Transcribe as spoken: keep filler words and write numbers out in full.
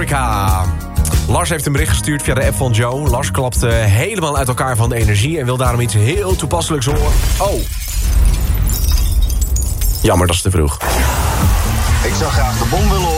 horeca. Lars heeft een bericht gestuurd via de app van Joe. Lars klapt uh, helemaal uit elkaar van de energie... en wil daarom iets heel toepasselijks horen. Oh. Jammer, dat is te vroeg. Ik zou graag de bom willen